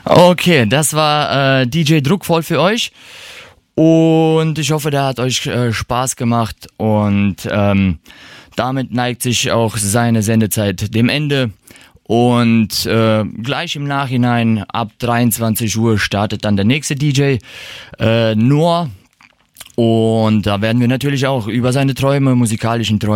Okay, das war DJ Druckvoll für euch. Und ich hoffe, der hat euch Spaß gemacht. Und damit neigt sich auch seine Sendezeit dem Ende. Und gleich im Nachhinein ab 23 Uhr startet dann der nächste DJ, Noah. Und da werden wir natürlich auch über seine Träume, musikalischen Träume,